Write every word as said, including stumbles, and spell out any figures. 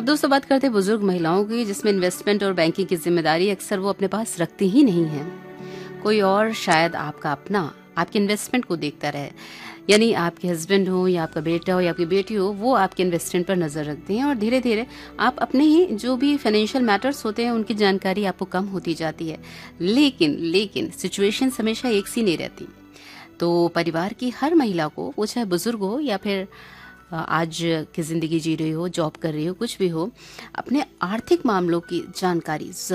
दोस्तों, बात करते हैं बुजुर्ग महिलाओं की, जिसमें इन्वेस्टमेंट और बैंकिंग की जिम्मेदारी अक्सर वो अपने पास रखती ही नहीं है। कोई और शायद आपका अपना आपके इन्वेस्टमेंट को देखता रहे, यानी आपके हस्बैंड हो या आपका बेटा हो या आपकी बेटी हो, वो आपके इन्वेस्टमेंट पर नजर रखते हैं और धीरे धीरे आप अपने ही जो भी फाइनेंशियल मैटर्स होते हैं उनकी जानकारी आपको कम होती जाती है। लेकिन लेकिन सिचुएशन हमेशा एक सी नहीं रहती। तो परिवार की हर महिला को, वो चाहे बुजुर्ग हो या फिर अ, आज की जिंदगी जी रही हो, जॉब कर रही हो, कुछ भी हो, अपने आर्थिक मामलों की जानकारी